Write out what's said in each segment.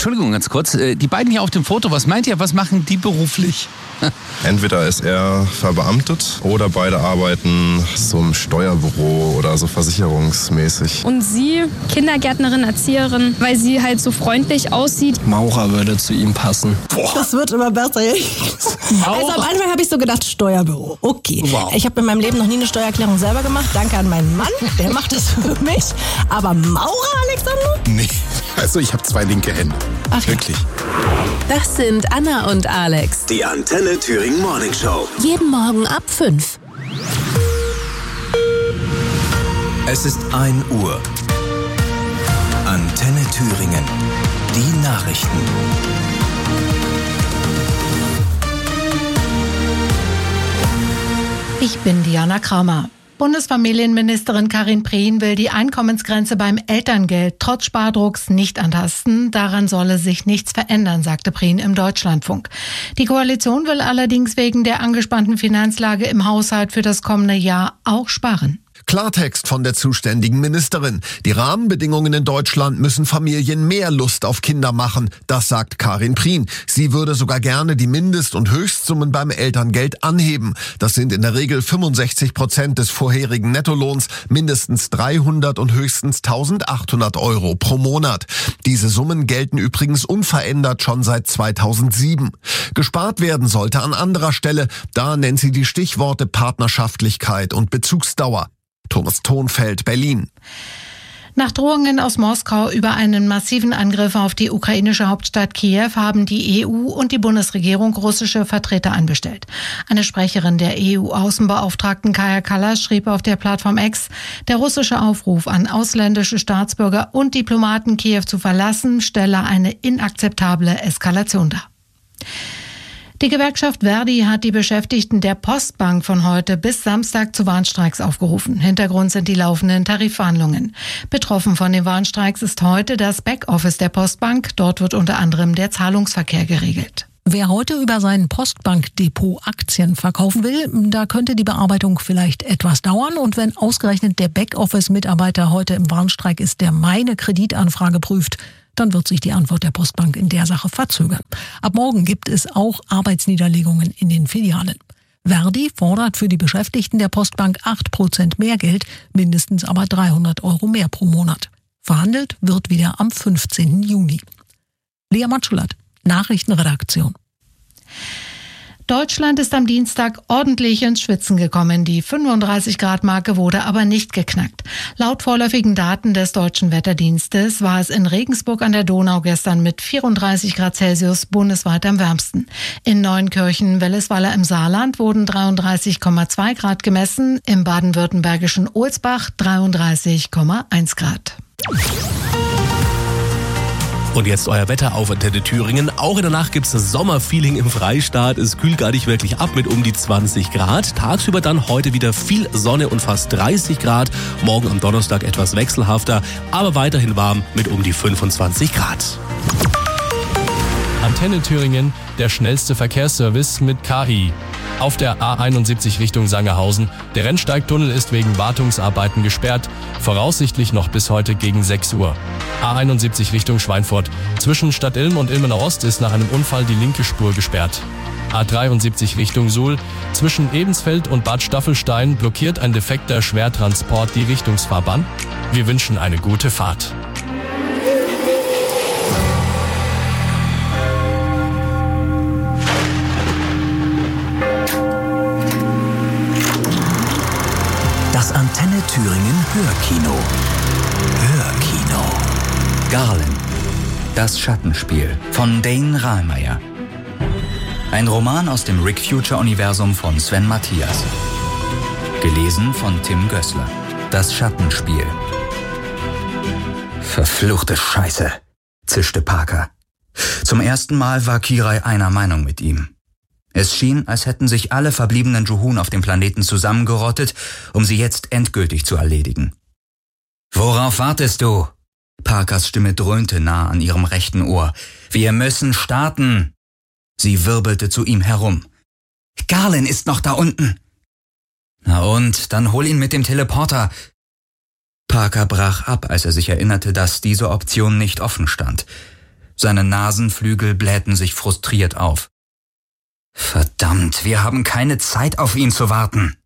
Entschuldigung, ganz kurz. Die beiden hier auf dem Foto, was meint ihr, was machen die beruflich? Entweder ist er verbeamtet oder beide arbeiten so im Steuerbüro oder so versicherungsmäßig. Und sie, Kindergärtnerin, Erzieherin, weil sie halt so freundlich aussieht. Maurer würde zu ihm passen. Boah. Das wird immer besser. Also am Anfang habe ich so gedacht, Steuerbüro. Okay. Wow. Ich habe in meinem Leben noch nie eine Steuererklärung selber gemacht. Danke an meinen Mann, der macht das für mich. Aber Maurer, Alexander? Nee, also ich habe 2 linke Hände. Ach, wirklich. Das sind Anna und Alex. Die Antenne Thüringen Morning Show. Jeden Morgen ab 5. Es ist 1 Uhr. Antenne Thüringen. Die Nachrichten. Ich bin Diana Kramer. Bundesfamilienministerin Karin Prien will die Einkommensgrenze beim Elterngeld trotz Spardrucks nicht antasten. Daran solle sich nichts verändern, sagte Prien im Deutschlandfunk. Die Koalition will allerdings wegen der angespannten Finanzlage im Haushalt für das kommende Jahr auch sparen. Klartext von der zuständigen Ministerin. Die Rahmenbedingungen in Deutschland müssen Familien mehr Lust auf Kinder machen. Das sagt Karin Prien. Sie würde sogar gerne die Mindest- und Höchstsummen beim Elterngeld anheben. Das sind in der Regel 65% des vorherigen Nettolohns, mindestens 300 und höchstens 1.800 Euro pro Monat. Diese Summen gelten übrigens unverändert schon seit 2007. Gespart werden sollte an anderer Stelle. Da nennt sie die Stichworte Partnerschaftlichkeit und Bezugsdauer. Thomas Thonfeld, Berlin. Nach Drohungen aus Moskau über einen massiven Angriff auf die ukrainische Hauptstadt Kiew haben die EU und die Bundesregierung russische Vertreter angestellt. Eine Sprecherin der EU-Außenbeauftragten Kaja Kallas schrieb auf der Plattform X, der russische Aufruf an ausländische Staatsbürger und Diplomaten, Kiew zu verlassen, stelle eine inakzeptable Eskalation dar. Die Gewerkschaft Verdi hat die Beschäftigten der Postbank von heute bis Samstag zu Warnstreiks aufgerufen. Hintergrund sind die laufenden Tarifverhandlungen. Betroffen von den Warnstreiks ist heute das Backoffice der Postbank. Dort wird unter anderem der Zahlungsverkehr geregelt. Wer heute über sein Postbankdepot Aktien verkaufen will, da könnte die Bearbeitung vielleicht etwas dauern. Und wenn ausgerechnet der Backoffice-Mitarbeiter heute im Warnstreik ist, der meine Kreditanfrage prüft, dann wird sich die Antwort der Postbank in der Sache verzögern. Ab morgen gibt es auch Arbeitsniederlegungen in den Filialen. Verdi fordert für die Beschäftigten der Postbank 8% mehr Geld, mindestens aber 300 Euro mehr pro Monat. Verhandelt wird wieder am 15. Juni. Lea Matschulat, Nachrichtenredaktion. Deutschland ist am Dienstag ordentlich ins Schwitzen gekommen. Die 35-Grad-Marke wurde aber nicht geknackt. Laut vorläufigen Daten des Deutschen Wetterdienstes war es in Regensburg an der Donau gestern mit 34 Grad Celsius bundesweit am wärmsten. In Neunkirchen-Wellesweiler im Saarland wurden 33,2 Grad gemessen, im baden-württembergischen Ohlsbach 33,1 Grad. Und jetzt euer Wetter auf Antenne Thüringen. Auch in der Nacht gibt's das Sommerfeeling im Freistaat. Es kühlt gar nicht wirklich ab mit um die 20 Grad. Tagsüber dann heute wieder viel Sonne und fast 30 Grad. Morgen am Donnerstag etwas wechselhafter, aber weiterhin warm mit um die 25 Grad. Antenne Thüringen, der schnellste Verkehrsservice mit KI. Auf der A71 Richtung Sangerhausen. Der Rennsteigtunnel ist wegen Wartungsarbeiten gesperrt. Voraussichtlich noch bis heute gegen 6 Uhr. A71 Richtung Schweinfurt. Zwischen Stadt Ilm und Ilmenau Ost ist nach einem Unfall die linke Spur gesperrt. A73 Richtung Suhl. Zwischen Ebensfeld und Bad Staffelstein blockiert ein defekter Schwertransport die Richtungsfahrbahn. Wir wünschen eine gute Fahrt. Das Antenne Thüringen Hörkino. Hörkino. Garland. Das Schattenspiel von Dane Rahlmeier. Ein Roman aus dem Rick-Future-Universum von Sven Matthias. Gelesen von Tim Gößler. Das Schattenspiel. Verfluchte Scheiße, zischte Parker. Zum ersten Mal war Kirai einer Meinung mit ihm. Es schien, als hätten sich alle verbliebenen Juhun auf dem Planeten zusammengerottet, um sie jetzt endgültig zu erledigen. »Worauf wartest du?« Parkers Stimme dröhnte nah an ihrem rechten Ohr. »Wir müssen starten!« Sie wirbelte zu ihm herum. »Garland ist noch da unten!« »Na und, dann hol ihn mit dem Teleporter!« Parker brach ab, als er sich erinnerte, dass diese Option nicht offen stand. Seine Nasenflügel blähten sich frustriert auf. Verdammt, wir haben keine Zeit, auf ihn zu warten.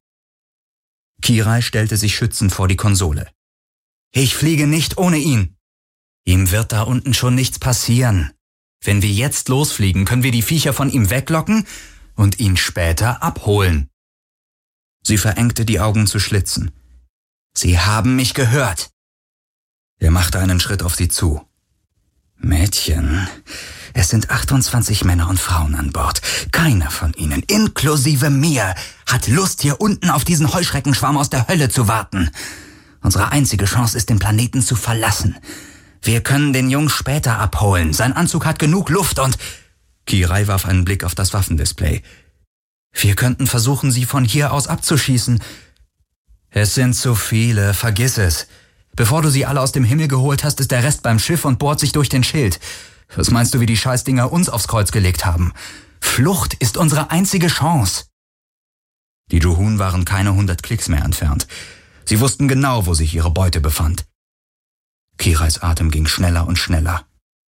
Kirai stellte sich schützend vor die Konsole. Ich fliege nicht ohne ihn. Ihm wird da unten schon nichts passieren. Wenn wir jetzt losfliegen, können wir die Viecher von ihm weglocken und ihn später abholen. Sie verengte die Augen zu Schlitzen. Sie haben mich gehört. Er machte einen Schritt auf sie zu. Mädchen, es sind 28 Männer und Frauen an Bord. Keiner von ihnen, inklusive mir, hat Lust, hier unten auf diesen Heuschreckenschwarm aus der Hölle zu warten. Unsere einzige Chance ist, den Planeten zu verlassen. Wir können den Jungen später abholen. Sein Anzug hat genug Luft und... Kirai warf einen Blick auf das Waffendisplay. Wir könnten versuchen, sie von hier aus abzuschießen. Es sind zu viele, vergiss es. Bevor du sie alle aus dem Himmel geholt hast, ist der Rest beim Schiff und bohrt sich durch den Schild. Was meinst du, wie die Scheißdinger uns aufs Kreuz gelegt haben? Flucht ist unsere einzige Chance. Die Juhun waren keine 100 Klicks mehr entfernt. Sie wussten genau, wo sich ihre Beute befand. Kirais Atem ging schneller und schneller.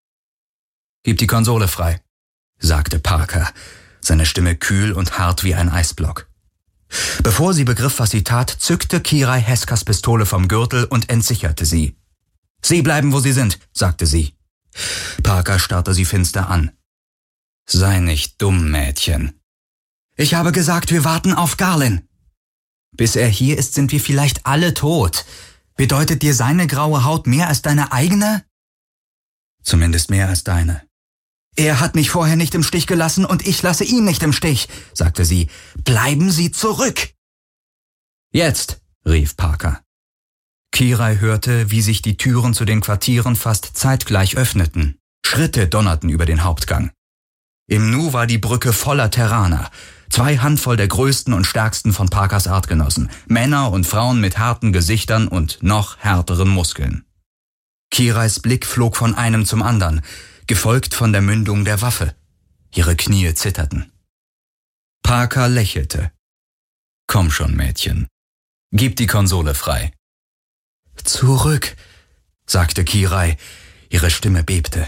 Gib die Konsole frei, sagte Parker, seine Stimme kühl und hart wie ein Eisblock. Bevor sie begriff, was sie tat, zückte Kirai Heskas Pistole vom Gürtel und entsicherte sie. Sie bleiben, wo sie sind, sagte sie. Parker starrte sie finster an. Sei nicht dumm, Mädchen. Ich habe gesagt, wir warten auf Garlin. Bis er hier ist, sind wir vielleicht alle tot. Bedeutet dir seine graue Haut mehr als deine eigene? Zumindest mehr als deine. Er hat mich vorher nicht im Stich gelassen und ich lasse ihn nicht im Stich, sagte sie. Bleiben Sie zurück! Jetzt, rief Parker. Kirai hörte, wie sich die Türen zu den Quartieren fast zeitgleich öffneten. Schritte donnerten über den Hauptgang. Im Nu war die Brücke voller Terraner. 2 Handvoll der größten und stärksten von Parkers Artgenossen. Männer und Frauen mit harten Gesichtern und noch härteren Muskeln. Kirais Blick flog von einem zum anderen, gefolgt von der Mündung der Waffe. Ihre Knie zitterten. Parker lächelte. Komm schon, Mädchen. Gib die Konsole frei. Zurück, sagte Kirai. Ihre Stimme bebte.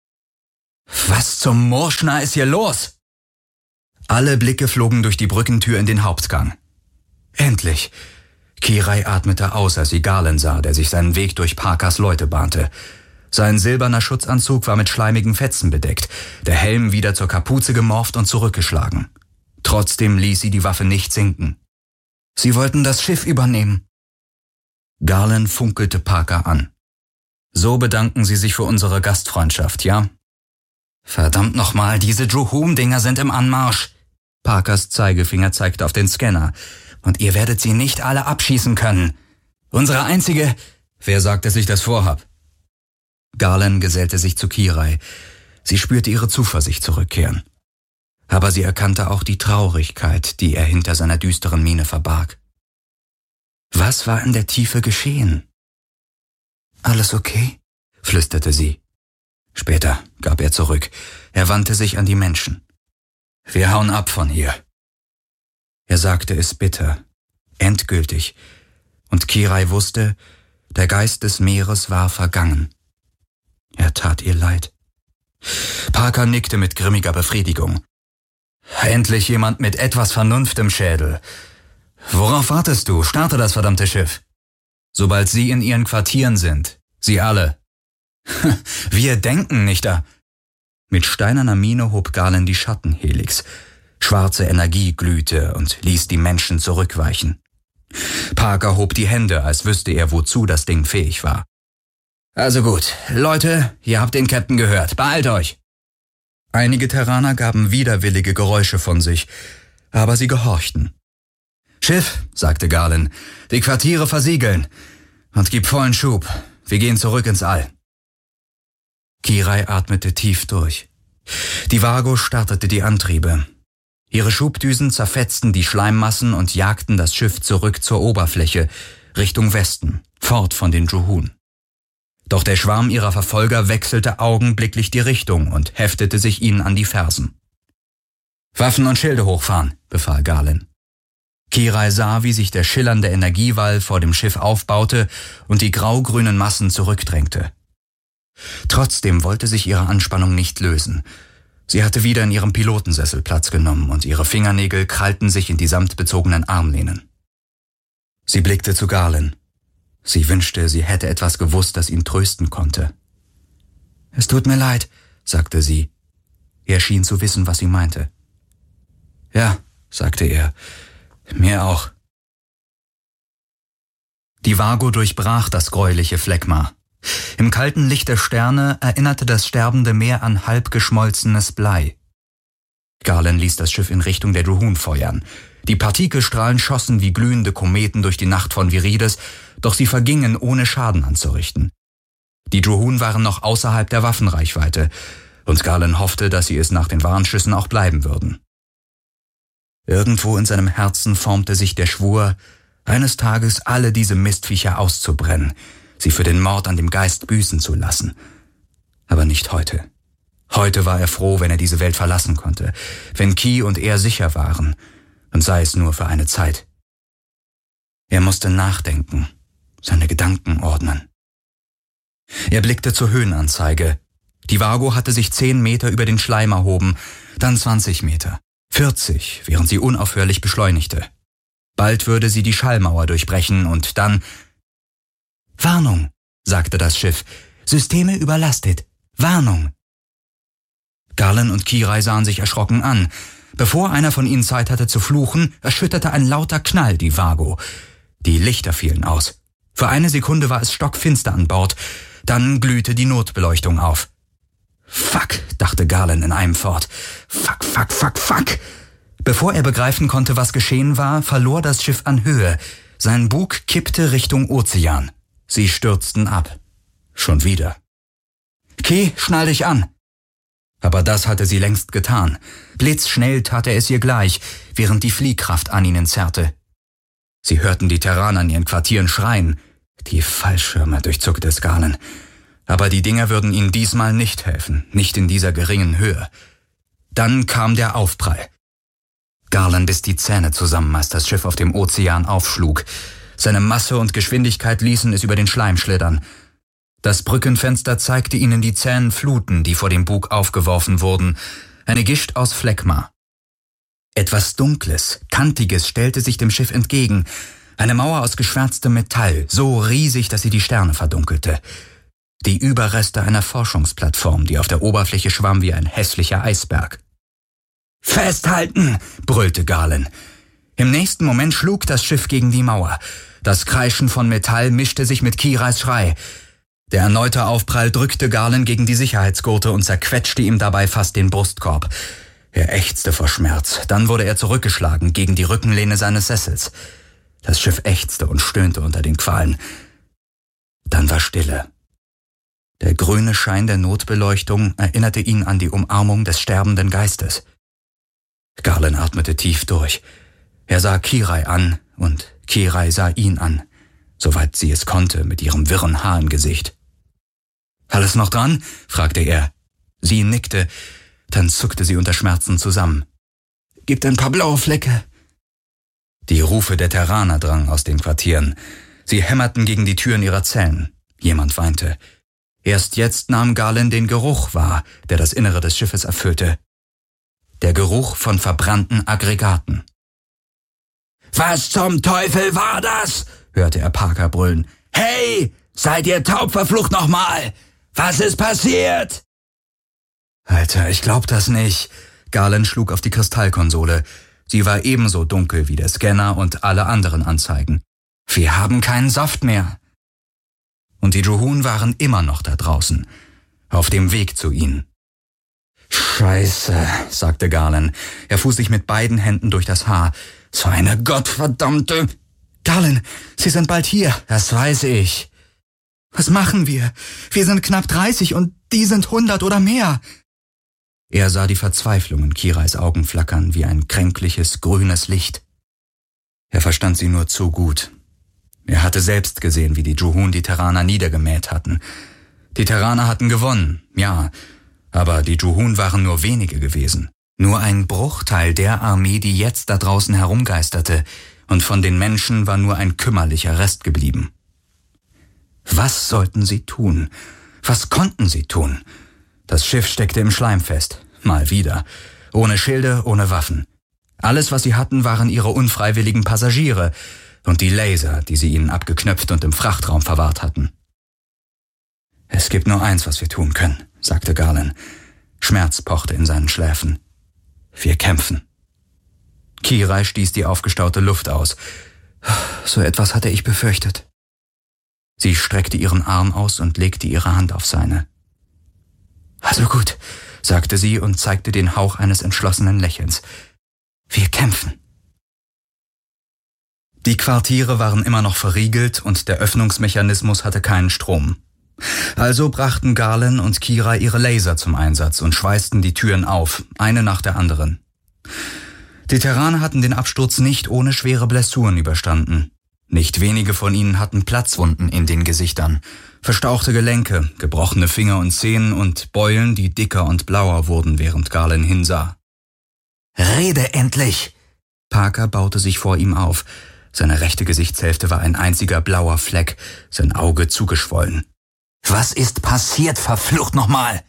Was zum Murschner ist hier los? Alle Blicke flogen durch die Brückentür in den Hauptgang. Endlich! Kirai atmete aus, als sie Garlin sah, der sich seinen Weg durch Parkers Leute bahnte. Sein silberner Schutzanzug war mit schleimigen Fetzen bedeckt, der Helm wieder zur Kapuze gemorft und zurückgeschlagen. Trotzdem ließ sie die Waffe nicht sinken. Sie wollten das Schiff übernehmen. Garlin funkelte Parker an. So bedanken Sie sich für unsere Gastfreundschaft, ja? Verdammt nochmal, diese Juhun-Dinger sind im Anmarsch. Parkers Zeigefinger zeigte auf den Scanner. Und ihr werdet sie nicht alle abschießen können. Unsere einzige... Wer sagt, dass ich das vorhab? Garlin gesellte sich zu Kirai. Sie spürte ihre Zuversicht zurückkehren. Aber sie erkannte auch die Traurigkeit, die er hinter seiner düsteren Miene verbarg. Was war in der Tiefe geschehen? Alles okay? Flüsterte sie. Später, gab er zurück. Er wandte sich an die Menschen. Wir hauen ab von hier. Er sagte es bitter, endgültig, und Kirai wusste, der Geist des Meeres war vergangen. Er tat ihr leid. Parker nickte mit grimmiger Befriedigung. Endlich jemand mit etwas Vernunft im Schädel. Worauf wartest du? Starte das verdammte Schiff. Sobald Sie in Ihren Quartieren sind. Sie alle. Wir denken nicht da. Mit steinerner Miene hob Garlin die Schattenhelix. Schwarze Energie glühte und ließ die Menschen zurückweichen. Parker hob die Hände, als wüsste er, wozu das Ding fähig war. Also gut, Leute, ihr habt den Captain gehört. Beeilt euch! Einige Terraner gaben widerwillige Geräusche von sich, aber sie gehorchten. Schiff, sagte Garlin, die Quartiere versiegeln und gib vollen Schub. Wir gehen zurück ins All. Kirai atmete tief durch. Die Vago startete die Antriebe. Ihre Schubdüsen zerfetzten die Schleimmassen und jagten das Schiff zurück zur Oberfläche, Richtung Westen, fort von den Juhun. Doch der Schwarm ihrer Verfolger wechselte augenblicklich die Richtung und heftete sich ihnen an die Fersen. Waffen und Schilde hochfahren, befahl Garlin. Kirai sah, wie sich der schillernde Energiewall vor dem Schiff aufbaute und die grau-grünen Massen zurückdrängte. Trotzdem wollte sich ihre Anspannung nicht lösen. Sie hatte wieder in ihrem Pilotensessel Platz genommen und ihre Fingernägel krallten sich in die samtbezogenen Armlehnen. Sie blickte zu Garland. Sie wünschte, sie hätte etwas gewusst, das ihn trösten konnte. »Es tut mir leid«, sagte sie. Er schien zu wissen, was sie meinte. »Ja«, sagte er, »mir auch.« Die Vago durchbrach das gräuliche Phlegma. Im kalten Licht der Sterne erinnerte das sterbende Meer an halb geschmolzenes Blei. Garland ließ das Schiff in Richtung der Juhun feuern. Die Partikelstrahlen schossen wie glühende Kometen durch die Nacht von Viridis, doch sie vergingen, ohne Schaden anzurichten. Die Juhun waren noch außerhalb der Waffenreichweite, und Garland hoffte, dass sie es nach den Warnschüssen auch bleiben würden. Irgendwo in seinem Herzen formte sich der Schwur, eines Tages alle diese Mistviecher auszubrennen, sie für den Mord an dem Geist büßen zu lassen. Aber nicht heute. Heute war er froh, wenn er diese Welt verlassen konnte, wenn Ki und er sicher waren, und sei es nur für eine Zeit. Er musste nachdenken, seine Gedanken ordnen. Er blickte zur Höhenanzeige. Die Vago hatte sich 10 Meter über den Schleim erhoben, dann 20 Meter, 40, während sie unaufhörlich beschleunigte. Bald würde sie die Schallmauer durchbrechen und dann... »Warnung«, sagte das Schiff. »Systeme überlastet. Warnung.« Garland und Kirai sahen sich erschrocken an. Bevor einer von ihnen Zeit hatte zu fluchen, erschütterte ein lauter Knall die Vago. Die Lichter fielen aus. Für eine Sekunde war es stockfinster an Bord. Dann glühte die Notbeleuchtung auf. »Fuck«, dachte Garland in einem fort. »Fuck, fuck, fuck, fuck.« Bevor er begreifen konnte, was geschehen war, verlor das Schiff an Höhe. Sein Bug kippte Richtung Ozean. Sie stürzten ab. Schon wieder. »Ki, schnall dich an!« Aber das hatte sie längst getan. Blitzschnell tat er es ihr gleich, während die Fliehkraft an ihnen zerrte. Sie hörten die Terraner in ihren Quartieren schreien. Die Fallschirme, durchzuckte es Garland. Aber die Dinger würden ihnen diesmal nicht helfen, nicht in dieser geringen Höhe. Dann kam der Aufprall. Garland biss die Zähne zusammen, als das Schiff auf dem Ozean aufschlug. Seine Masse und Geschwindigkeit ließen es über den Schleim schlittern. Das Brückenfenster zeigte ihnen die zähen Fluten, die vor dem Bug aufgeworfen wurden, eine Gischt aus Phlegma. Etwas Dunkles, Kantiges stellte sich dem Schiff entgegen, eine Mauer aus geschwärztem Metall, so riesig, dass sie die Sterne verdunkelte. Die Überreste einer Forschungsplattform, die auf der Oberfläche schwamm wie ein hässlicher Eisberg. »Festhalten«, brüllte Garland. Im nächsten Moment schlug das Schiff gegen die Mauer. Das Kreischen von Metall mischte sich mit Kirais Schrei. Der erneute Aufprall drückte Garland gegen die Sicherheitsgurte und zerquetschte ihm dabei fast den Brustkorb. Er ächzte vor Schmerz. Dann wurde er zurückgeschlagen gegen die Rückenlehne seines Sessels. Das Schiff ächzte und stöhnte unter den Qualen. Dann war Stille. Der grüne Schein der Notbeleuchtung erinnerte ihn an die Umarmung des sterbenden Geistes. Garland atmete tief durch. Er sah Kirai an und Kirai sah ihn an, soweit sie es konnte mit ihrem wirren Haar im Gesicht. »Alles noch dran?« fragte er. Sie nickte, dann zuckte sie unter Schmerzen zusammen. »Gibt ein paar blaue Flecke.« Die Rufe der Terraner drangen aus den Quartieren. Sie hämmerten gegen die Türen ihrer Zellen. Jemand weinte. Erst jetzt nahm Garland den Geruch wahr, der das Innere des Schiffes erfüllte. Der Geruch von verbrannten Aggregaten. »Was zum Teufel war das?« hörte er Parker brüllen. »Hey, seid ihr taub, verflucht nochmal! Was ist passiert?« »Alter, ich glaub das nicht.« Garland schlug auf die Kristallkonsole. Sie war ebenso dunkel wie der Scanner und alle anderen Anzeigen. »Wir haben keinen Saft mehr.« Und die Juhun waren immer noch da draußen, auf dem Weg zu ihnen. »Scheiße«, sagte Garland. Er fuhr sich mit beiden Händen durch das Haar. »So eine gottverdammte...« »Garland, Sie sind bald hier.« »Das weiß ich.« »Was machen wir? Wir sind knapp 30 und die sind 100 oder mehr.« Er sah die Verzweiflung in Kirais Augen flackern wie ein kränkliches, grünes Licht. Er verstand sie nur zu gut. Er hatte selbst gesehen, wie die Juhun die Terraner niedergemäht hatten. Die Terraner hatten gewonnen, ja, aber die Juhun waren nur wenige gewesen. Nur ein Bruchteil der Armee, die jetzt da draußen herumgeisterte, und von den Menschen war nur ein kümmerlicher Rest geblieben. Was sollten sie tun? Was konnten sie tun? Das Schiff steckte im Schleim fest. Mal wieder. Ohne Schilde, ohne Waffen. Alles, was sie hatten, waren ihre unfreiwilligen Passagiere und die Laser, die sie ihnen abgeknöpft und im Frachtraum verwahrt hatten. »Es gibt nur eins, was wir tun können«, sagte Garland. Schmerz pochte in seinen Schläfen. »Wir kämpfen.« Kirai stieß die aufgestaute Luft aus. So etwas hatte ich befürchtet. Sie streckte ihren Arm aus und legte ihre Hand auf seine. »Also gut«, sagte sie und zeigte den Hauch eines entschlossenen Lächelns. »Wir kämpfen.« Die Quartiere waren immer noch verriegelt und der Öffnungsmechanismus hatte keinen Strom. Also brachten Garland und Kirai ihre Laser zum Einsatz und schweißten die Türen auf, eine nach der anderen. Die Terraner hatten den Absturz nicht ohne schwere Blessuren überstanden. Nicht wenige von ihnen hatten Platzwunden in den Gesichtern, verstauchte Gelenke, gebrochene Finger und Zehen und Beulen, die dicker und blauer wurden, während Garland hinsah. »Rede endlich!« Parker baute sich vor ihm auf. Seine rechte Gesichtshälfte war ein einziger blauer Fleck, sein Auge zugeschwollen. »Was ist passiert, verflucht nochmal?«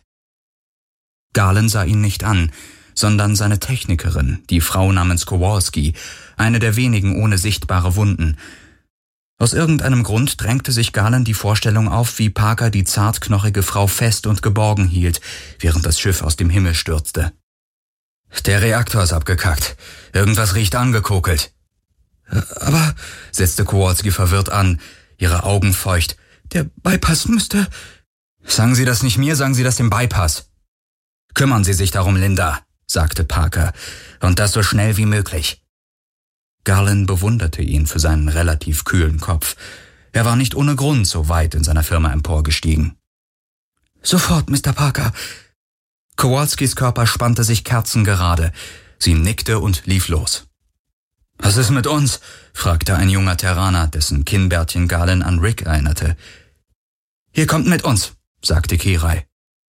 Garland sah ihn nicht an, sondern seine Technikerin, die Frau namens Kowalski, eine der wenigen ohne sichtbare Wunden. Aus irgendeinem Grund drängte sich Garland die Vorstellung auf, wie Parker die zartknochige Frau fest und geborgen hielt, während das Schiff aus dem Himmel stürzte. »Der Reaktor ist abgekackt. Irgendwas riecht angekokelt.« »Aber«, setzte Kowalski verwirrt an, ihre Augen feucht, »der Bypass müsste...« »Sagen Sie das nicht mir, sagen Sie das dem Bypass.« »Kümmern Sie sich darum, Linda«, sagte Parker, »und das so schnell wie möglich.« Garland bewunderte ihn für seinen relativ kühlen Kopf. Er war nicht ohne Grund so weit in seiner Firma emporgestiegen. »Sofort, Mr. Parker.« Kowalskis Körper spannte sich kerzengerade. Sie nickte und lief los. »Was ist mit uns?« fragte ein junger Terraner, dessen Kinnbärtchen Garland an Rick erinnerte. »Ihr kommt mit uns«, sagte Kirai.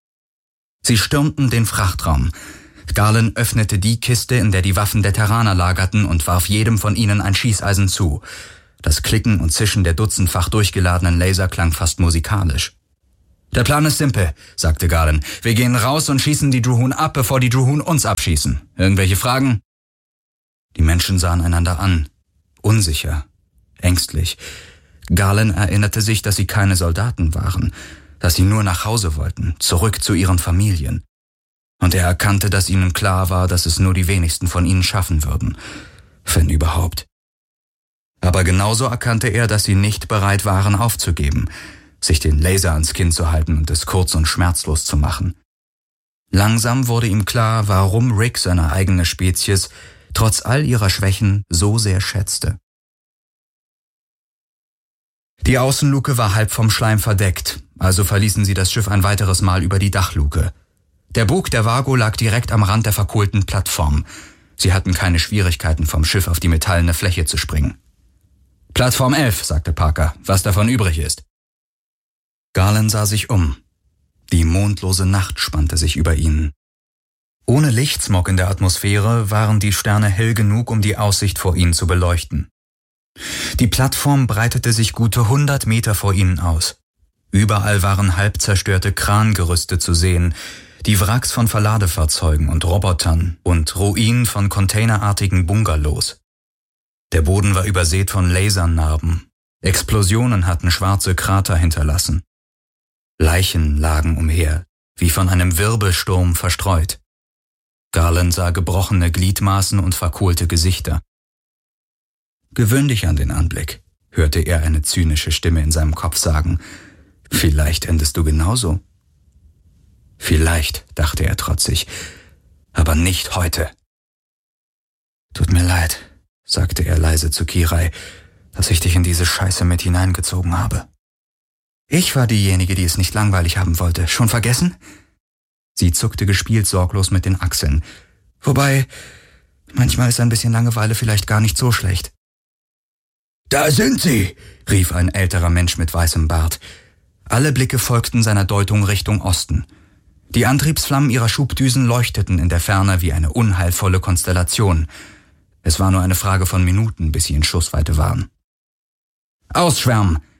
Sie stürmten den Frachtraum. Garland öffnete die Kiste, in der die Waffen der Terraner lagerten, und warf jedem von ihnen ein Schießeisen zu. Das Klicken und Zischen der dutzendfach durchgeladenen Laser klang fast musikalisch. »Der Plan ist simpel«, sagte Garland. »Wir gehen raus und schießen die Juhun ab, bevor die Juhun uns abschießen. Irgendwelche Fragen?« Die Menschen sahen einander an. Unsicher, ängstlich. Garland erinnerte sich, dass sie keine Soldaten waren, dass sie nur nach Hause wollten, zurück zu ihren Familien. Und er erkannte, dass ihnen klar war, dass es nur die wenigsten von ihnen schaffen würden, wenn überhaupt. Aber genauso erkannte er, dass sie nicht bereit waren aufzugeben, sich den Laser ans Kinn zu halten und es kurz und schmerzlos zu machen. Langsam wurde ihm klar, warum Rick seine eigene Spezies trotz all ihrer Schwächen so sehr schätzte. Die Außenluke war halb vom Schleim verdeckt, also verließen sie das Schiff ein weiteres Mal über die Dachluke. Der Bug der Vago lag direkt am Rand der verkohlten Plattform. Sie hatten keine Schwierigkeiten, vom Schiff auf die metallene Fläche zu springen. »Plattform 11«, sagte Parker, »was davon übrig ist.« Garland sah sich um. Die mondlose Nacht spannte sich über ihnen. Ohne Lichtsmog in der Atmosphäre waren die Sterne hell genug, um die Aussicht vor ihnen zu beleuchten. Die Plattform breitete sich gute 100 Meter vor ihnen aus. Überall waren halb zerstörte Krangerüste zu sehen, die Wracks von Verladefahrzeugen und Robotern und Ruinen von containerartigen Bungalows. Der Boden war übersät von Lasernarben. Explosionen hatten schwarze Krater hinterlassen. Leichen lagen umher, wie von einem Wirbelsturm verstreut. Garland sah gebrochene Gliedmaßen und verkohlte Gesichter. »Gewöhn dich an den Anblick«, hörte er eine zynische Stimme in seinem Kopf sagen. »Vielleicht endest du genauso.« »Vielleicht«, dachte er trotzig, »aber nicht heute.« »Tut mir leid«, sagte er leise zu Kirai, »dass ich dich in diese Scheiße mit hineingezogen habe.« »Ich war diejenige, die es nicht langweilig haben wollte. Schon vergessen?« Sie zuckte gespielt sorglos mit den Achseln. »Wobei, manchmal ist ein bisschen Langeweile vielleicht gar nicht so schlecht.« »Da sind sie«, rief ein älterer Mensch mit weißem Bart. Alle Blicke folgten seiner Deutung Richtung Osten. Die Antriebsflammen ihrer Schubdüsen leuchteten in der Ferne wie eine unheilvolle Konstellation. Es war nur eine Frage von Minuten, bis sie in Schussweite waren. »Ausschwärmen«,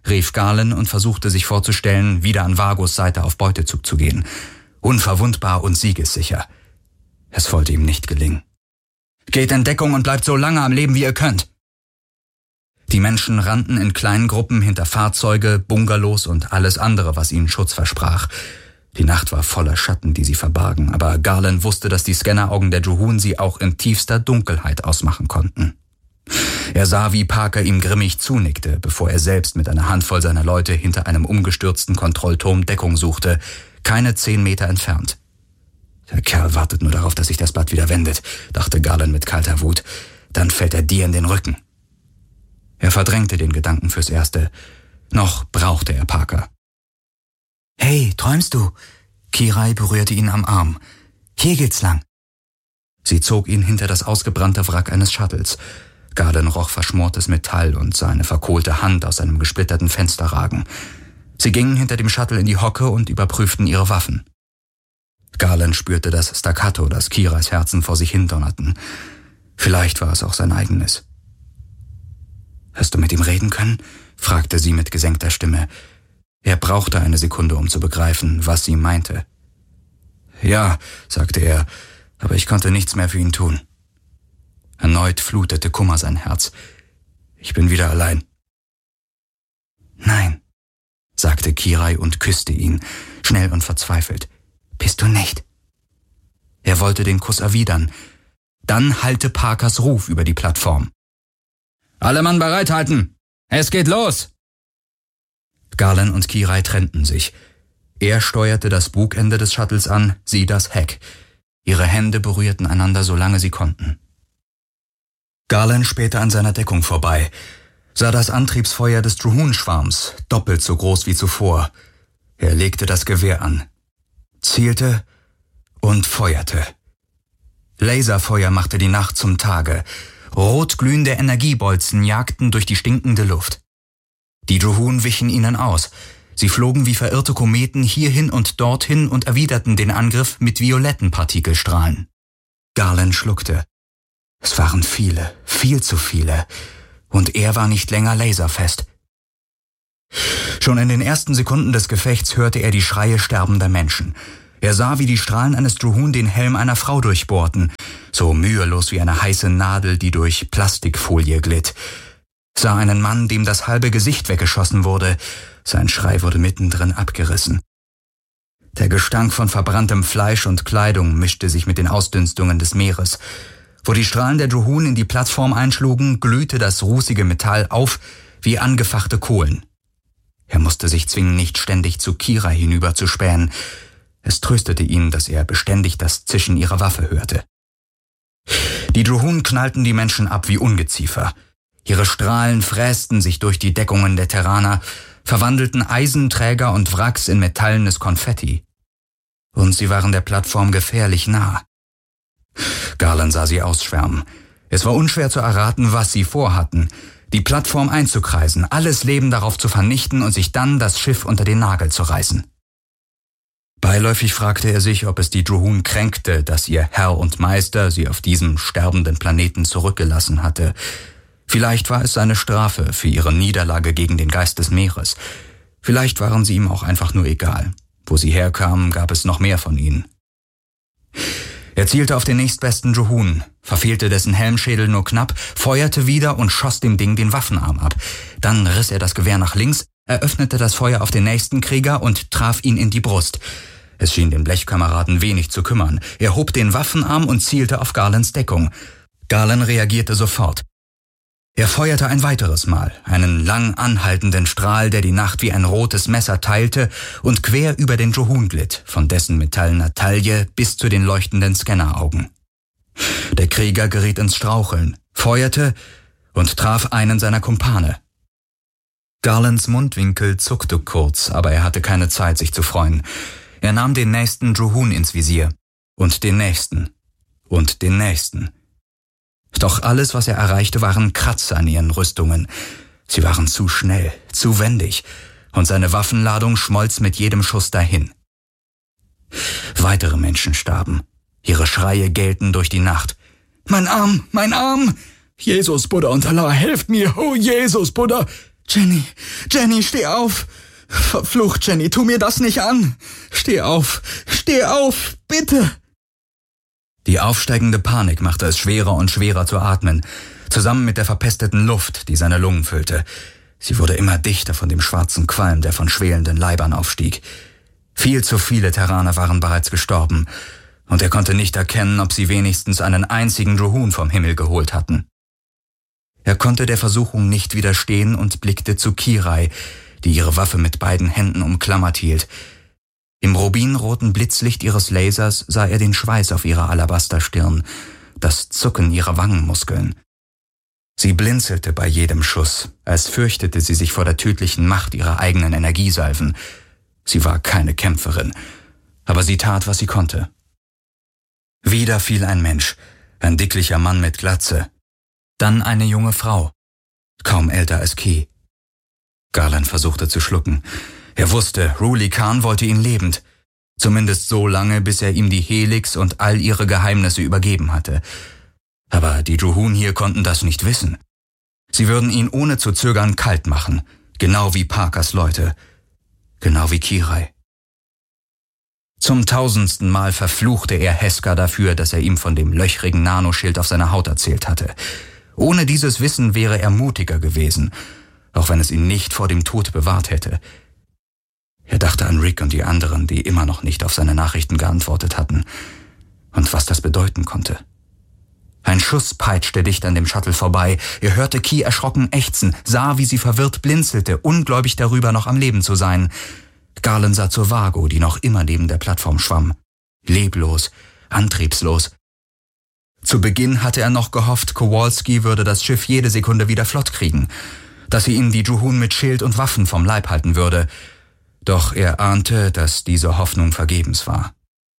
rief Garland und versuchte sich vorzustellen, wieder an Vagos Seite auf Beutezug zu gehen. Unverwundbar und siegessicher. Es wollte ihm nicht gelingen. »Geht in Deckung und bleibt so lange am Leben, wie ihr könnt!« Die Menschen rannten in kleinen Gruppen hinter Fahrzeuge, Bungalows und alles andere, was ihnen Schutz versprach. Die Nacht war voller Schatten, die sie verbargen, aber Garland wusste, dass die Scanneraugen der Juhun sie auch in tiefster Dunkelheit ausmachen konnten. Er sah, wie Parker ihm grimmig zunickte, bevor er selbst mit einer Handvoll seiner Leute hinter einem umgestürzten Kontrollturm Deckung suchte, keine 10 Meter entfernt. »Der Kerl wartet nur darauf, dass sich das Blatt wieder wendet«, dachte Garland mit kalter Wut. »Dann fällt er dir in den Rücken.« Er verdrängte den Gedanken fürs Erste. Noch brauchte er Parker. »Hey, träumst du?« Kirai berührte ihn am Arm. »Hier geht's lang.« Sie zog ihn hinter das ausgebrannte Wrack eines Shuttles. Garland roch verschmortes Metall und sah eine verkohlte Hand aus einem gesplitterten Fenster ragen. Sie gingen hinter dem Shuttle in die Hocke und überprüften ihre Waffen. Garland spürte das Staccato, das Kirais Herzen vor sich hindonnerten. Vielleicht war es auch sein eigenes. »Hast du mit ihm reden können?« fragte sie mit gesenkter Stimme. Er brauchte eine Sekunde, um zu begreifen, was sie meinte. »Ja«, sagte er, aber ich konnte nichts mehr für ihn tun. Erneut flutete Kummer sein Herz. »Ich bin wieder allein.« »Nein«, sagte Kirai und küsste ihn, schnell und verzweifelt. »Bist du nicht?« Er wollte den Kuss erwidern. Dann hallte Parkers Ruf über die Plattform. »Alle Mann bereithalten! Es geht los!« Garland und Kirai trennten sich. Er steuerte das Bugende des Shuttles an, sie das Heck. Ihre Hände berührten einander, solange sie konnten. Garland spähte an seiner Deckung vorbei, sah das Antriebsfeuer des Juhun-Schwarms, doppelt so groß wie zuvor. Er legte das Gewehr an, zielte und feuerte. Laserfeuer machte die Nacht zum Tage. Rotglühende Energiebolzen jagten durch die stinkende Luft. Die Juhun wichen ihnen aus. Sie flogen wie verirrte Kometen hierhin und dorthin und erwiderten den Angriff mit violetten Partikelstrahlen. Garland schluckte. Es waren viele, viel zu viele. Und er war nicht länger laserfest. Schon in den ersten Sekunden des Gefechts hörte er die Schreie sterbender Menschen. Er sah, wie die Strahlen eines Juhun den Helm einer Frau durchbohrten, so mühelos wie eine heiße Nadel, die durch Plastikfolie glitt. Sah einen Mann, dem das halbe Gesicht weggeschossen wurde. Sein Schrei wurde mittendrin abgerissen. Der Gestank von verbranntem Fleisch und Kleidung mischte sich mit den Ausdünstungen des Meeres. Wo die Strahlen der Juhun in die Plattform einschlugen, glühte das rußige Metall auf wie angefachte Kohlen. Er musste sich zwingen, nicht ständig zu Kirai hinüberzuspähen. Es tröstete ihn, dass er beständig das Zischen ihrer Waffe hörte. Die Juhun knallten die Menschen ab wie Ungeziefer. Ihre Strahlen frästen sich durch die Deckungen der Terraner, verwandelten Eisenträger und Wracks in metallenes Konfetti. Und sie waren der Plattform gefährlich nah. Garland sah sie ausschwärmen. Es war unschwer zu erraten, was sie vorhatten. Die Plattform einzukreisen, alles Leben darauf zu vernichten und sich dann das Schiff unter den Nagel zu reißen. Beiläufig fragte er sich, ob es die Juhun kränkte, dass ihr Herr und Meister sie auf diesem sterbenden Planeten zurückgelassen hatte. Vielleicht war es seine Strafe für ihre Niederlage gegen den Geist des Meeres. Vielleicht waren sie ihm auch einfach nur egal. Wo sie herkamen, gab es noch mehr von ihnen. Er zielte auf den nächstbesten Juhun, verfehlte dessen Helmschädel nur knapp, feuerte wieder und schoss dem Ding den Waffenarm ab. Dann riss er das Gewehr nach links, eröffnete das Feuer auf den nächsten Krieger und traf ihn in die Brust. Es schien den Blechkameraden wenig zu kümmern. Er hob den Waffenarm und zielte auf Garlands Deckung. Garland reagierte sofort. Er feuerte ein weiteres Mal, einen lang anhaltenden Strahl, der die Nacht wie ein rotes Messer teilte und quer über den Juhun glitt, von dessen metallener Taille bis zu den leuchtenden Scanneraugen. Der Krieger geriet ins Straucheln, feuerte und traf einen seiner Kumpane. Garlands Mundwinkel zuckte kurz, aber er hatte keine Zeit, sich zu freuen. Er nahm den nächsten Juhun ins Visier und den nächsten und den nächsten. Doch alles, was er erreichte, waren Kratzer an ihren Rüstungen. Sie waren zu schnell, zu wendig, und seine Waffenladung schmolz mit jedem Schuss dahin. Weitere Menschen starben. Ihre Schreie gellten durch die Nacht. »Mein Arm! Mein Arm! Jesus, Buddha und Allah, helft mir! Oh, Jesus, Buddha!« Jenny, steh auf! Verflucht, Jenny, tu mir das nicht an! Steh auf, bitte! Die aufsteigende Panik machte es schwerer und schwerer zu atmen, zusammen mit der verpesteten Luft, die seine Lungen füllte. Sie wurde immer dichter von dem schwarzen Qualm, der von schwelenden Leibern aufstieg. Viel zu viele Terraner waren bereits gestorben, und er konnte nicht erkennen, ob sie wenigstens einen einzigen Juhun vom Himmel geholt hatten. Er konnte der Versuchung nicht widerstehen und blickte zu Kirai, die ihre Waffe mit beiden Händen umklammert hielt. Im rubinroten Blitzlicht ihres Lasers sah er den Schweiß auf ihrer Alabasterstirn, das Zucken ihrer Wangenmuskeln. Sie blinzelte bei jedem Schuss, als fürchtete sie sich vor der tödlichen Macht ihrer eigenen Energiesalven. Sie war keine Kämpferin, aber sie tat, was sie konnte. Wieder fiel ein Mensch, ein dicklicher Mann mit Glatze. Dann eine junge Frau, kaum älter als Key. Garland versuchte zu schlucken. Er wusste, Ruli Khan wollte ihn lebend. Zumindest so lange, bis er ihm die Helix und all ihre Geheimnisse übergeben hatte. Aber die Juhun hier konnten das nicht wissen. Sie würden ihn ohne zu zögern kalt machen, genau wie Parkers Leute, genau wie Kirai. Zum 1000. Mal verfluchte er Heska dafür, dass er ihm von dem löchrigen Nanoschild auf seiner Haut erzählt hatte. Ohne dieses Wissen wäre er mutiger gewesen, auch wenn es ihn nicht vor dem Tod bewahrt hätte. Er dachte an Rick und die anderen, die immer noch nicht auf seine Nachrichten geantwortet hatten, und was das bedeuten konnte. Ein Schuss peitschte dicht an dem Shuttle vorbei. Er hörte Key erschrocken ächzen, sah, wie sie verwirrt blinzelte, ungläubig darüber, noch am Leben zu sein. Garland sah zur Vago, die noch immer neben der Plattform schwamm. Leblos, antriebslos. Zu Beginn hatte er noch gehofft, Kowalski würde das Schiff jede Sekunde wieder flott kriegen, dass sie ihnen die Juhun mit Schild und Waffen vom Leib halten würde. Doch er ahnte, dass diese Hoffnung vergebens war.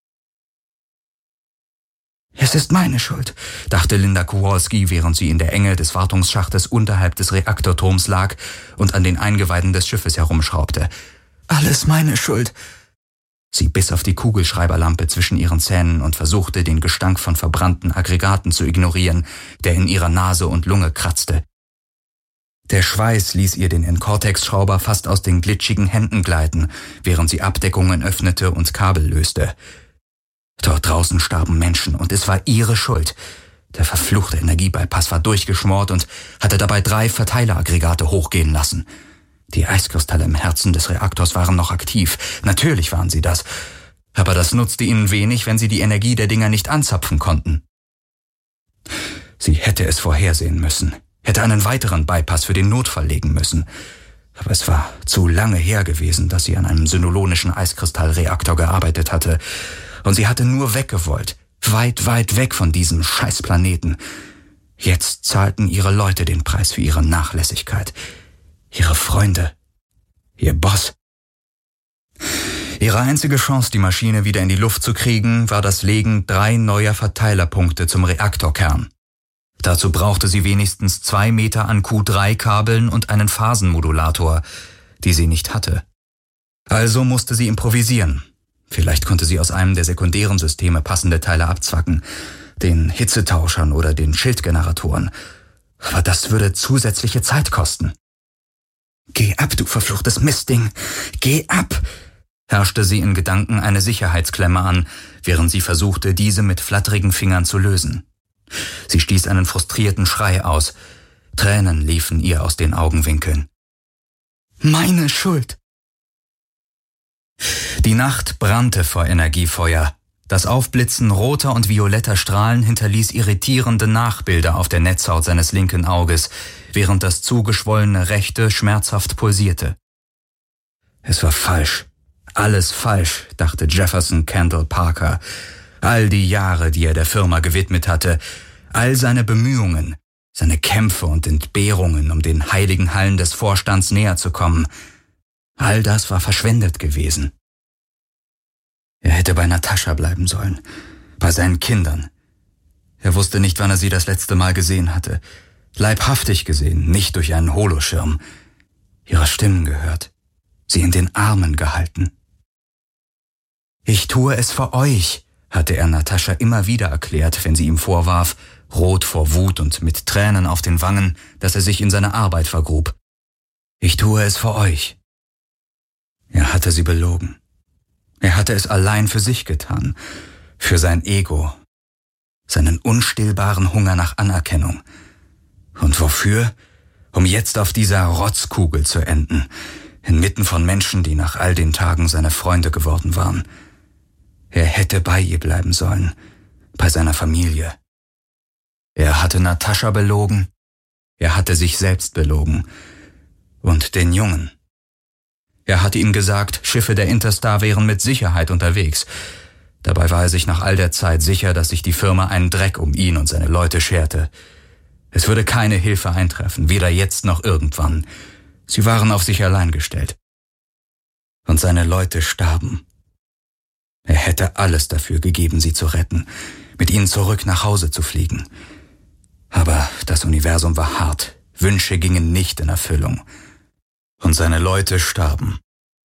»Es ist meine Schuld«, dachte Linda Kowalski, während sie in der Enge des Wartungsschachtes unterhalb des Reaktorturms lag und an den Eingeweiden des Schiffes herumschraubte. »Alles meine Schuld.« Sie biss auf die Kugelschreiberlampe zwischen ihren Zähnen und versuchte, den Gestank von verbrannten Aggregaten zu ignorieren, der in ihrer Nase und Lunge kratzte. Der Schweiß ließ ihr den Encortex-Schrauber fast aus den glitschigen Händen gleiten, während sie Abdeckungen öffnete und Kabel löste. Dort draußen starben Menschen, und es war ihre Schuld. Der verfluchte Energiebypass war durchgeschmort und hatte dabei 3 Verteileraggregate hochgehen lassen. Die Eiskristalle im Herzen des Reaktors waren noch aktiv. Natürlich waren sie das. Aber das nutzte ihnen wenig, wenn sie die Energie der Dinger nicht anzapfen konnten. Sie hätte es vorhersehen müssen, hätte einen weiteren Bypass für den Notfall legen müssen. Aber es war zu lange her gewesen, dass sie an einem synolonischen Eiskristallreaktor gearbeitet hatte. Und sie hatte nur weggewollt, weit, weit weg von diesem Scheißplaneten. Jetzt zahlten ihre Leute den Preis für ihre Nachlässigkeit. Ihre Freunde. Ihr Boss. Ihre einzige Chance, die Maschine wieder in die Luft zu kriegen, war das Legen 3 neuer Verteilerpunkte zum Reaktorkern. Dazu brauchte sie wenigstens 2 Meter an Q3-Kabeln und einen Phasenmodulator, die sie nicht hatte. Also musste sie improvisieren. Vielleicht konnte sie aus einem der sekundären Systeme passende Teile abzwacken, den Hitzetauschern oder den Schildgeneratoren. Aber das würde zusätzliche Zeit kosten. »Geh ab, du verfluchtes Mistding! Geh ab!« herrschte sie in Gedanken eine Sicherheitsklemme an, während sie versuchte, diese mit flatterigen Fingern zu lösen. Sie stieß einen frustrierten Schrei aus. Tränen liefen ihr aus den Augenwinkeln. »Meine Schuld!« Die Nacht brannte vor Energiefeuer. Das Aufblitzen roter und violetter Strahlen hinterließ irritierende Nachbilder auf der Netzhaut seines linken Auges, während das zugeschwollene rechte schmerzhaft pulsierte. Es war falsch. Alles falsch, dachte Jefferson Kendall Parker. All die Jahre, die er der Firma gewidmet hatte, all seine Bemühungen, seine Kämpfe und Entbehrungen, um den heiligen Hallen des Vorstands näher zu kommen, all das war verschwendet gewesen. Er hätte bei Natascha bleiben sollen, bei seinen Kindern. Er wusste nicht, wann er sie das letzte Mal gesehen hatte. Leibhaftig gesehen, nicht durch einen Holoschirm. Ihre Stimmen gehört, sie in den Armen gehalten. »Ich tue es für euch«, hatte er Natascha immer wieder erklärt, wenn sie ihm vorwarf, rot vor Wut und mit Tränen auf den Wangen, dass er sich in seine Arbeit vergrub. Ich tue es für euch. Er hatte sie belogen. Er hatte es allein für sich getan, für sein Ego, seinen unstillbaren Hunger nach Anerkennung. Und wofür? Um jetzt auf dieser Rotzkugel zu enden, inmitten von Menschen, die nach all den Tagen seine Freunde geworden waren. Er hätte bei ihr bleiben sollen, bei seiner Familie. Er hatte Natascha belogen, er hatte sich selbst belogen und den Jungen. Er hatte ihm gesagt, Schiffe der Interstar wären mit Sicherheit unterwegs. Dabei war er sich nach all der Zeit sicher, dass sich die Firma einen Dreck um ihn und seine Leute scherte. Es würde keine Hilfe eintreffen, weder jetzt noch irgendwann. Sie waren auf sich allein gestellt. Und seine Leute starben. Er hätte alles dafür gegeben, sie zu retten, mit ihnen zurück nach Hause zu fliegen. Aber das Universum war hart, Wünsche gingen nicht in Erfüllung. Und seine Leute starben.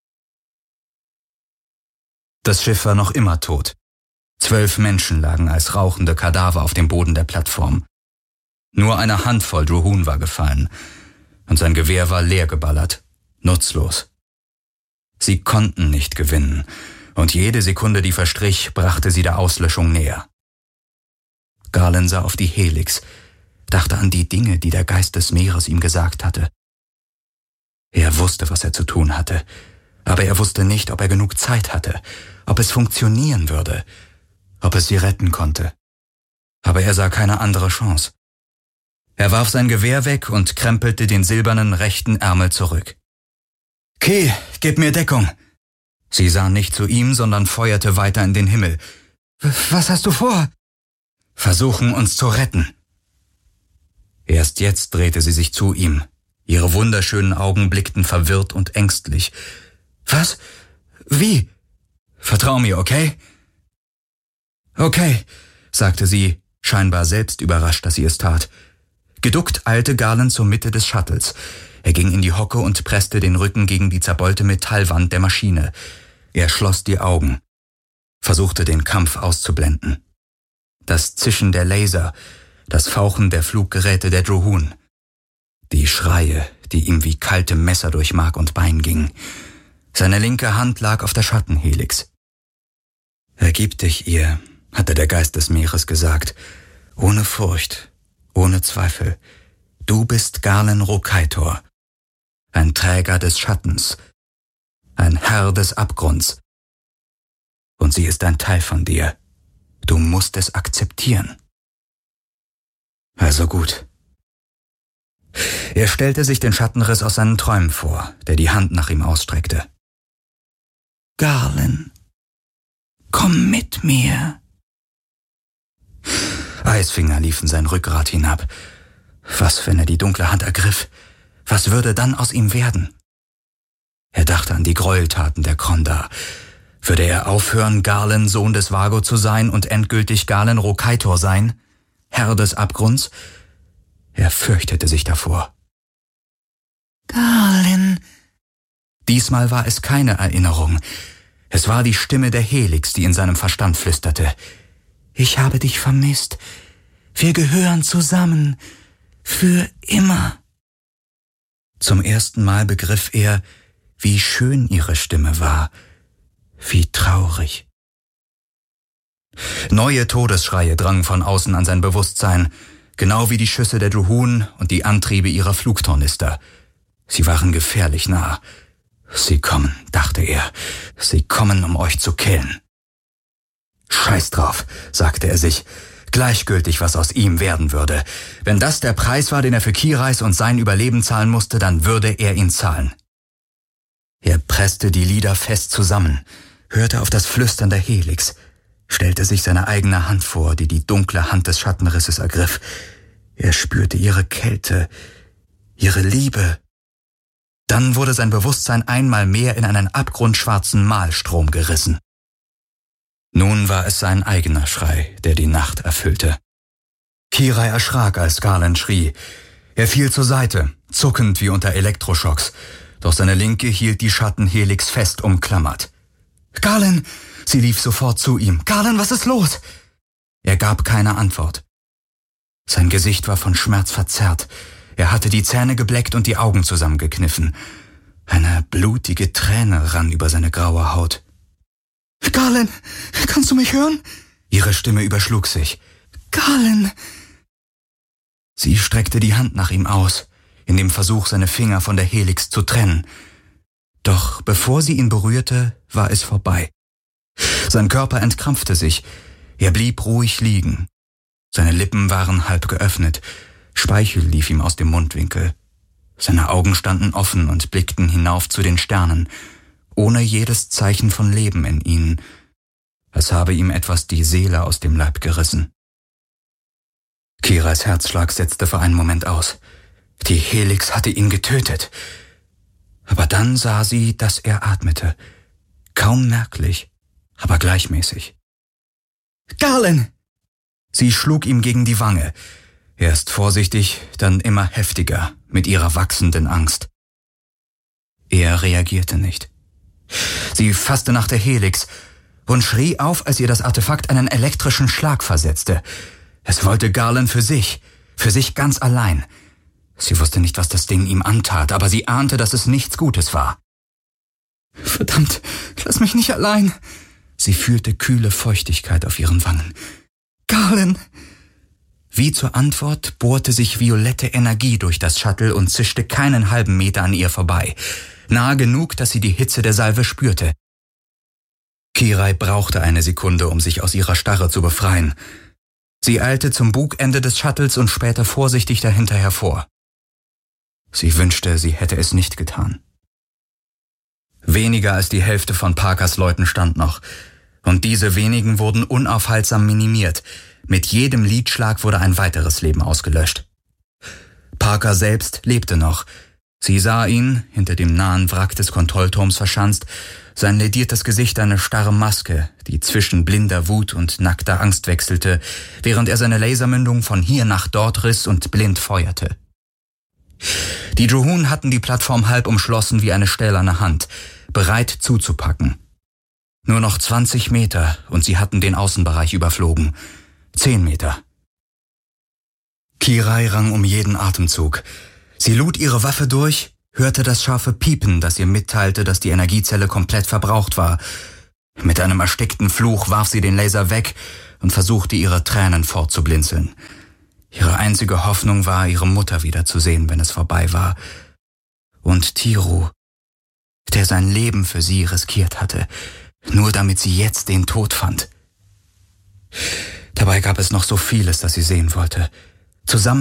Das Schiff war noch immer tot. 12 Menschen lagen als rauchende Kadaver auf dem Boden der Plattform. Nur eine Handvoll Druhun war gefallen, und sein Gewehr war leer geballert, nutzlos. Sie konnten nicht gewinnen, und jede Sekunde, die verstrich, brachte sie der Auslöschung näher. Garland sah auf die Helix, dachte an die Dinge, die der Geist des Meeres ihm gesagt hatte. Er wusste, was er zu tun hatte, aber er wusste nicht, ob er genug Zeit hatte, ob es funktionieren würde, ob es sie retten konnte. Aber er sah keine andere Chance. Er warf sein Gewehr weg und krempelte den silbernen rechten Ärmel zurück. »Kay, gib mir Deckung!« Sie sah nicht zu ihm, sondern feuerte weiter in den Himmel. »Was hast du vor?« »Versuchen, uns zu retten.« Erst jetzt drehte sie sich zu ihm. Ihre wunderschönen Augen blickten verwirrt und ängstlich. »Was? Wie?« »Vertrau mir, okay?« »Okay«, sagte sie, scheinbar selbst überrascht, dass sie es tat. Geduckt eilte Garland zur Mitte des Shuttles. Er ging in die Hocke und presste den Rücken gegen die zerbeulte Metallwand der Maschine. Er schloss die Augen, versuchte den Kampf auszublenden. Das Zischen der Laser, das Fauchen der Fluggeräte der Druhun. Die Schreie, die ihm wie kalte Messer durch Mark und Bein gingen. Seine linke Hand lag auf der Schattenhelix. »Ergib dich ihr«, hatte der Geist des Meeres gesagt, ohne Furcht, ohne Zweifel. Du bist Garland Rokaitor, ein Träger des Schattens, ein Herr des Abgrunds. Und sie ist ein Teil von dir. Du musst es akzeptieren. Also gut. Er stellte sich den Schattenriss aus seinen Träumen vor, der die Hand nach ihm ausstreckte. Garland, komm mit mir. Eisfinger liefen sein Rückgrat hinab. Was, wenn er die dunkle Hand ergriff? Was würde dann aus ihm werden? Er dachte an die Gräueltaten der Kronda. Würde er aufhören, Garland, Sohn des Vago zu sein und endgültig Garland Rokaitor sein? Herr des Abgrunds? Er fürchtete sich davor. Garland. Diesmal war es keine Erinnerung. Es war die Stimme der Helix, die in seinem Verstand flüsterte. Ich habe dich vermisst. Wir gehören zusammen. Für immer. Zum ersten Mal begriff er, wie schön ihre Stimme war. Wie traurig. Neue Todesschreie drangen von außen an sein Bewusstsein, genau wie die Schüsse der Druhun und die Antriebe ihrer Flugtornister. Sie waren gefährlich nah. Sie kommen, dachte er. Sie kommen, um euch zu killen. Scheiß drauf, sagte er sich. Gleichgültig, was aus ihm werden würde. Wenn das der Preis war, den er für Kirais und sein Überleben zahlen musste, dann würde er ihn zahlen. Er presste die Lider fest zusammen, hörte auf das Flüstern der Helix, stellte sich seine eigene Hand vor, die die dunkle Hand des Schattenrisses ergriff. Er spürte ihre Kälte, ihre Liebe. Dann wurde sein Bewusstsein einmal mehr in einen abgrundschwarzen Mahlstrom gerissen. Nun war es sein eigener Schrei, der die Nacht erfüllte. Kirai erschrak, als Garland schrie. Er fiel zur Seite, zuckend wie unter Elektroschocks, doch seine Linke hielt die Schattenhelix fest umklammert. »Garland!« Sie lief sofort zu ihm. »Garland, was ist los?« Er gab keine Antwort. Sein Gesicht war von Schmerz verzerrt. Er hatte die Zähne gebleckt und die Augen zusammengekniffen. Eine blutige Träne rann über seine graue Haut. »Galen, kannst du mich hören?« Ihre Stimme überschlug sich. »Galen!« Sie streckte die Hand nach ihm aus, in dem Versuch, seine Finger von der Helix zu trennen. Doch bevor sie ihn berührte, war es vorbei. Sein Körper entkrampfte sich. Er blieb ruhig liegen. Seine Lippen waren halb geöffnet. Speichel lief ihm aus dem Mundwinkel. Seine Augen standen offen und blickten hinauf zu den Sternen, ohne jedes Zeichen von Leben in ihnen, als habe ihm etwas die Seele aus dem Leib gerissen. Kirais Herzschlag setzte für einen Moment aus. Die Helix hatte ihn getötet. Aber dann sah sie, dass er atmete. Kaum merklich, aber gleichmäßig. »Galen!« Sie schlug ihm gegen die Wange. Erst vorsichtig, dann immer heftiger, mit ihrer wachsenden Angst. Er reagierte nicht. Sie fasste nach der Helix und schrie auf, als ihr das Artefakt einen elektrischen Schlag versetzte. Es wollte Galen für sich ganz allein. Sie wusste nicht, was das Ding ihm antat, aber sie ahnte, dass es nichts Gutes war. »Verdammt, lass mich nicht allein!« Sie fühlte kühle Feuchtigkeit auf ihren Wangen. »Galen!« Wie zur Antwort bohrte sich violette Energie durch das Shuttle und zischte keinen halben Meter an ihr vorbei. Nahe genug, dass sie die Hitze der Salve spürte. Kirai brauchte eine Sekunde, um sich aus ihrer Starre zu befreien. Sie eilte zum Bugende des Shuttles und spähte vorsichtig dahinter hervor. Sie wünschte, sie hätte es nicht getan. Weniger als die Hälfte von Parkers Leuten stand noch, und diese wenigen wurden unaufhaltsam minimiert. Mit jedem Lidschlag wurde ein weiteres Leben ausgelöscht. Parker selbst lebte noch. Sie sah ihn, hinter dem nahen Wrack des Kontrollturms verschanzt, sein lediertes Gesicht eine starre Maske, die zwischen blinder Wut und nackter Angst wechselte, während er seine Lasermündung von hier nach dort riss und blind feuerte. Die Juhun hatten die Plattform halb umschlossen wie eine stählerne Hand, bereit zuzupacken. Nur noch 20 Meter und sie hatten den Außenbereich überflogen. 10 Meter. Kirai rang um jeden Atemzug. Sie lud ihre Waffe durch, hörte das scharfe Piepen, das ihr mitteilte, dass die Energiezelle komplett verbraucht war. Mit einem erstickten Fluch warf sie den Laser weg und versuchte, ihre Tränen fortzublinzeln. Ihre einzige Hoffnung war, ihre Mutter wiederzusehen, wenn es vorbei war. Und Tiru, der sein Leben für sie riskiert hatte, nur damit sie jetzt den Tod fand. Dabei gab es noch so vieles, das sie sehen wollte. Zusammen